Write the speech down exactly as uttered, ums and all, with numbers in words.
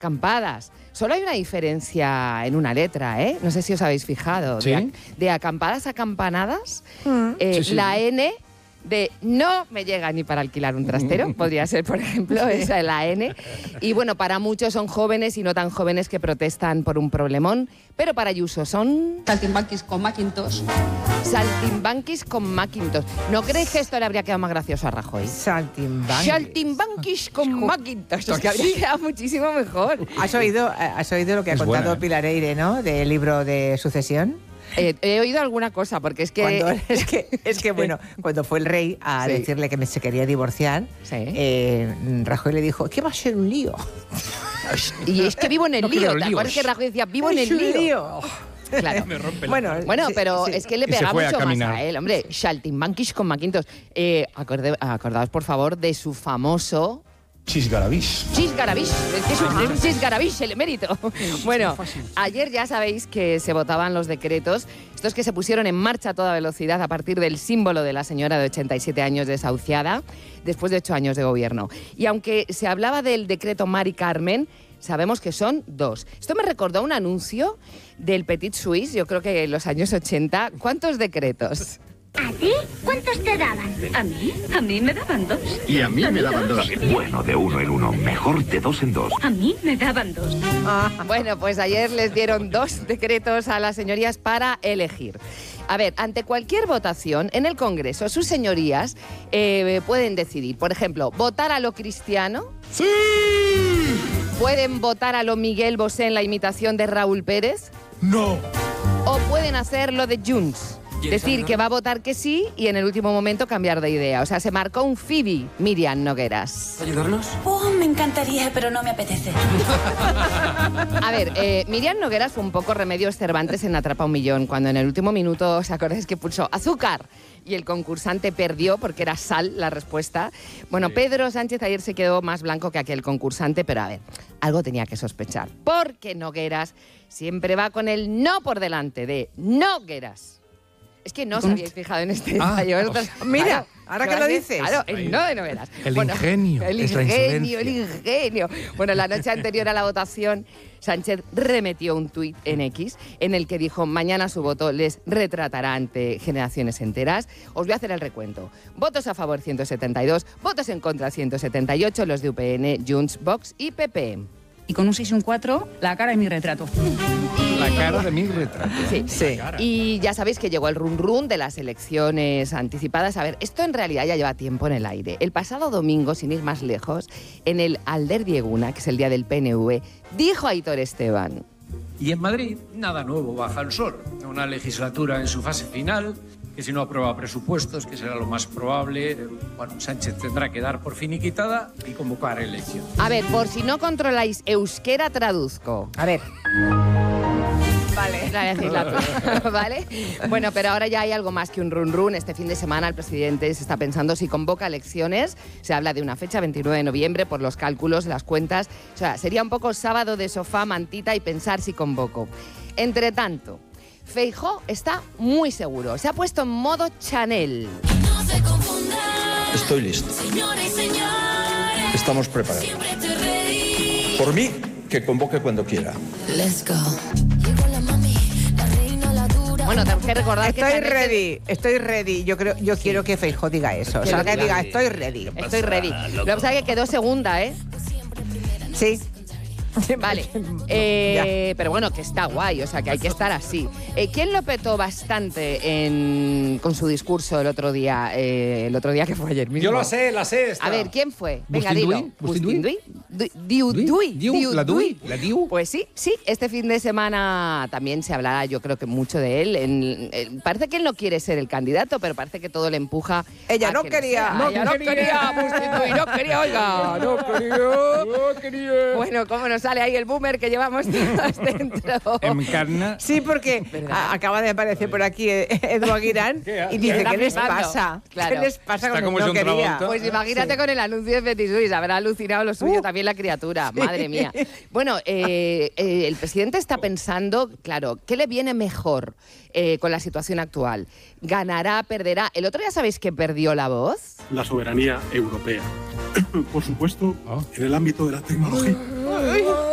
acampadas. Solo hay una diferencia en una letra, ¿eh? No sé si os habéis fijado. ¿Sí? De, de acampadas a campanadas, Mm. eh, Sí, sí, la sí. N de no me llega ni para alquilar un trastero, podría ser, por ejemplo, esa es la N. Y bueno, para muchos son jóvenes y no tan jóvenes que protestan por un problemón, pero para Ayuso son... Saltimbanquis con Macintosh. Saltimbanquis con Macintosh. ¿No creéis que esto le habría quedado más gracioso a Rajoy? Saltimbanquis. Saltimbanquis con Macintosh. Es que habría quedado muchísimo mejor. ¿Has oído, has oído lo que ha Es contado buena, ¿eh? Pilar Eire, ¿no? Del libro de Sucesión. Eh, he oído alguna cosa, porque es que... Cuando- es que, es que, bueno, cuando fue el rey a Sí. decirle que me- se quería divorciar, Sí. eh, Rajoy le dijo, ¿qué va a ser un lío? Y es que vivo en el No lío. quiero ¿Te acuerdas líos. que Rajoy decía, vivo en Es el un lío? Claro. Me rompe la Bueno, cabeza. Bueno, sí, pero sí. es que le Y se pega fue a mucho más caminar. a él, hombre. Saltimbanquis con Macintosh. Eh, acorde- acordaos, por favor, de su famoso... Chisgarabís. Chisgarabís, es que es un chisgarabís el emérito. Bueno, ayer ya sabéis que se votaban los decretos, estos que se pusieron en marcha a toda velocidad a partir del símbolo de la señora de ochenta y siete años desahuciada, después de ocho años de gobierno. Y aunque se hablaba del decreto Mari Carmen, sabemos que son dos. Esto me recordó un anuncio del Petit Suisse, yo creo que en los años ochenta. ¿Cuántos decretos? ¿A ti? ¿Cuántos te daban? ¿A mí? A mí me daban dos. Y a mí me daban dos. Bueno, de uno en uno. Mejor de dos en dos. A mí me daban dos. Bueno, pues ayer les dieron dos decretos a las señorías para elegir. A ver, ante cualquier votación en el Congreso, sus señorías eh, pueden decidir, por ejemplo, votar a lo cristiano. ¡Sí! Pueden votar a lo Miguel Bosé en la imitación de Raúl Pérez. No. O pueden hacer lo de Junts. Decir que va a votar que sí y en el último momento cambiar de idea. O sea, se marcó un Phoebe, Miriam Nogueras. ¿Ayudarnos? Oh, me encantaría, pero no me apetece. A ver, eh, Miriam Nogueras fue un poco Remedios Cervantes en Atrapa un Millón, cuando en el último minuto, ¿os acordáis que pulsó azúcar? Y el concursante perdió porque era sal la respuesta. Bueno, Pedro Sánchez ayer se quedó más blanco que aquel concursante, pero a ver, algo tenía que sospechar. Porque Nogueras siempre va con el no por delante de Nogueras. Es que no os habíais fijado en este Ah, detalle. Vosotros- mira, claro, ahora que lo claro, dices. Claro, el no de Nogueras. El ingenio, El es la ingenio, el insolencia. ingenio. Bueno, la noche anterior a la votación, Sánchez remetió un tuit en X en el que dijo, mañana su voto les retratará ante generaciones enteras. Os voy a hacer el recuento. Votos a favor ciento setenta y dos, votos en contra ciento setenta y ocho, los de U P N, Junts, Vox y P P. Y con un seis y un cuatro, la cara de mi retrato. La cara de mi retrato. Sí, sí. Y ya sabéis que llegó el run run de las elecciones anticipadas. A ver, esto en realidad ya lleva tiempo en el aire. El pasado domingo, sin ir más lejos, en el Alderdieguna, que es el día del P N V, dijo Aitor Esteban: Y en Madrid, nada nuevo bajo el sol. Una legislatura en su fase final, que si no aprueba presupuestos, que será lo más probable, eh, bueno, Sánchez tendrá que dar por finiquitada y convocar elecciones. A ver, por si no controláis euskera, traduzco. A ver. Vale. La legislatura, ¿vale? Bueno, pero ahora ya hay algo más que un run run. Este fin de semana el presidente se está pensando si convoca elecciones. Se habla de una fecha, veintinueve de noviembre, por los cálculos, las cuentas. O sea, sería un poco sábado de sofá, mantita y pensar si convoco. Entre tanto, Feijóo está muy seguro. Se ha puesto en modo Chanel. No se confundan. Estoy listo. Señores y señores. Estamos preparados. Siempre estoy ready. Por mí, que convoque cuando quiera. Let's go. Llegó la mami, la reina, la dura. Bueno, tengo que recordar que... Estoy Chanel- ready, estoy ready. Yo creo, yo quiero que Feijóo diga eso. O Que sea, lo que diga. diga, estoy ready. Estoy ready. Lo que pasa es que quedó segunda, ¿eh? Sí. Vale, eh, pero bueno, que está guay, o sea, que hay que estar así. Eh, ¿Quién lo petó bastante en, con su discurso el otro día, eh, el otro día que fue ayer mismo? Yo la sé, la sé. Esta. A ver, ¿quién fue? Venga, ¿Bustin dilo. Dui? ¿Bustin Dui? Du- Diu Dui. Diu, Diu la Dui, la Diu. Pues sí, sí, este fin de semana también se hablará, yo creo que mucho de él. En- en- parece que él no quiere ser el candidato, pero parece que todo le empuja. Ella a no que lo quería. sea. No Ella no quería. quería, Bustin Dui, no quería, oiga, no quería. No quería. Bueno, cómo nos sale ahí el boomer que llevamos todos dentro. Encarna. Sí, porque a- acaba de aparecer por aquí eh, Edu Aguirán y dice, Está ¿qué les flipando. pasa? Claro. ¿Qué les pasa Está con como el no John quería? Travolta. Pues imagínate Sí. con el anuncio de Petit Suisse, habrá alucinado lo suyo Uh. también la criatura, madre mía. Bueno, eh, eh, el presidente está pensando, claro, ¿qué le viene mejor eh, con la situación actual? ¿Ganará, perderá? El otro día, ¿sabéis que perdió la voz? La soberanía europea. Por supuesto, Oh. en el ámbito de la tecnología.